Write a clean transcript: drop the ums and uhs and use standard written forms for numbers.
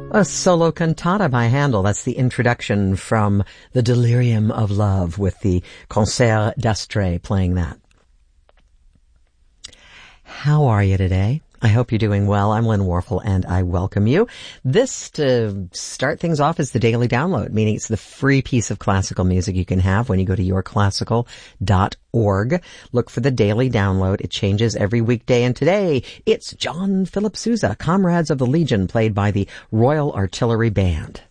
A solo cantata by Handel. That's the introduction from The Delirium of Love with the Concert d'Astre playing that. How are you today? I hope you're doing well. I'm Lynn Warfel, and I welcome you. This, to start things off, is the Daily Download, meaning it's the free piece of classical music you can have when you go to yourclassical.org. Look for the Daily Download. It changes every weekday, and today it's John Philip Sousa, Comrades of the Legion, played by the Royal Artillery Band.